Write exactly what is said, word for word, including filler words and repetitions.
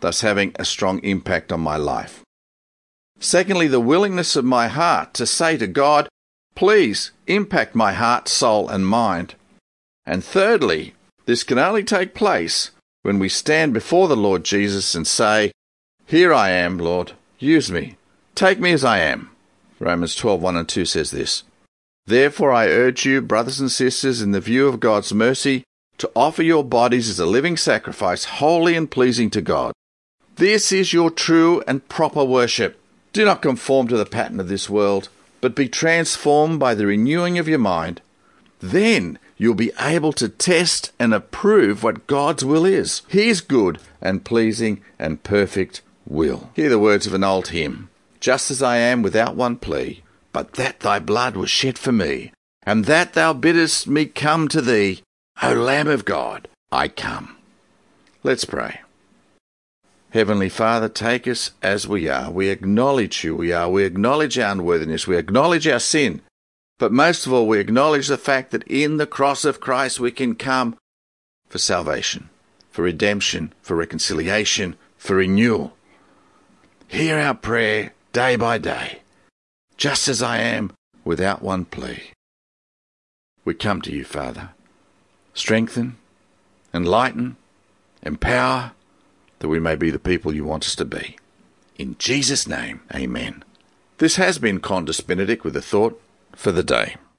thus having a strong impact on my life. Secondly, the willingness of my heart to say to God, please impact my heart, soul, and mind. And thirdly, this can only take place when we stand before the Lord Jesus and say, here I am, Lord, use me, take me as I am. Romans twelve, one and two says this. Therefore I urge you, brothers and sisters, in the view of God's mercy, to offer your bodies as a living sacrifice, holy and pleasing to God. This is your true and proper worship. Do not conform to the pattern of this world, but be transformed by the renewing of your mind. Then you'll be able to test and approve what God's will is, his good and pleasing and perfect will. Hear the words of an old hymn. Just as I am without one plea, but that thy blood was shed for me, and that thou biddest me come to thee, O Lamb of God, I come. Let's pray. Heavenly Father, take us as we are. We acknowledge who we are. We acknowledge our unworthiness. We acknowledge our sin. But most of all, we acknowledge the fact that in the cross of Christ we can come for salvation, for redemption, for reconciliation, for renewal. Hear our prayer day by day, just as I am, without one plea. We come to you, Father. Strengthen, enlighten, empower, that we may be the people you want us to be. In Jesus' name, amen. This has been Qantas Benedict with a thought for the day.